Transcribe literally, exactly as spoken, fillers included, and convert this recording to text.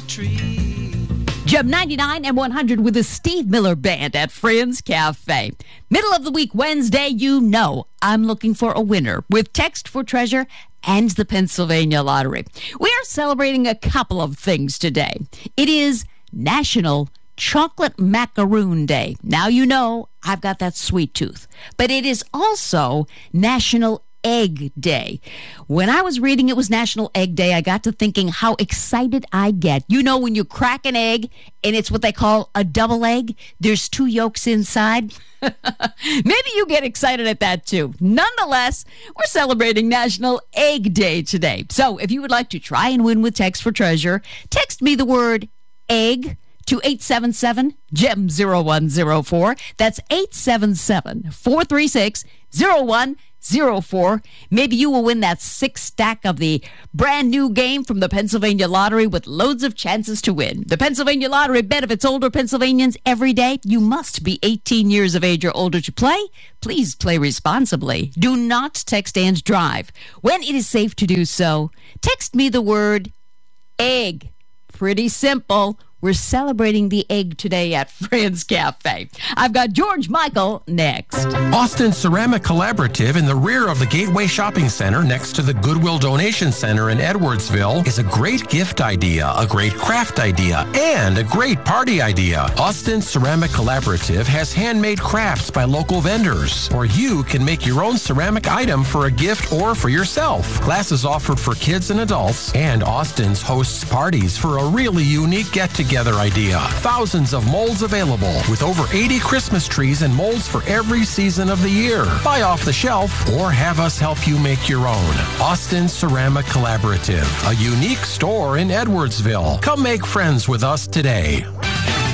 tree. Gem ninety-nine and one hundred with the Steve Miller Band at Friends Cafe. Middle of the week, Wednesday, you know I'm looking for a winner with Text for Treasure and the Pennsylvania Lottery. We are celebrating a couple of things today. It is National Chocolate Macaroon Day. Now you know I've got that sweet tooth. But it is also National Egg Day. When I was reading it was National Egg Day, I got to thinking how excited I get. You know, when you crack an egg and it's what they call a double egg, there's two yolks inside. Maybe you get excited at that too. Nonetheless, we're celebrating National Egg Day today. So if you would like to try and win with Text for Treasure, text me the word egg to eight seven seven, G E M zero one zero four. That's eight seven seven, four three six, zero one zero four. Maybe you will win that six stack of the brand new game from the Pennsylvania Lottery with loads of chances to win. The Pennsylvania Lottery benefits older Pennsylvanians every day. You must be eighteen years of age or older to play. Please play responsibly. Do not text and drive. When it is safe to do so, text me the word egg. Pretty simple. We're celebrating the egg today at Friends Cafe. I've got George Michael next. Austin Ceramic Collaborative in the rear of the Gateway Shopping Center next to the Goodwill Donation Center in Edwardsville is a great gift idea, a great craft idea, and a great party idea. Austin Ceramic Collaborative has handmade crafts by local vendors, or you can make your own ceramic item for a gift or for yourself. Classes offered for kids and adults, and Austin's hosts parties for a really unique get-together idea. Thousands of molds available with over eighty Christmas trees and molds for every season of the year. Buy off the shelf or have us help you make your own. Austin Ceramic Collaborative, a unique store in Edwardsville. Come make friends with us today.